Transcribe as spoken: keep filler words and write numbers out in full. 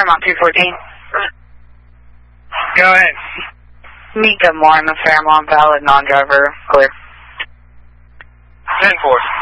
Fairmont two fourteen. Go ahead. Mika Moore, I'm a Fairmont, valid non-driver, clear. ten four.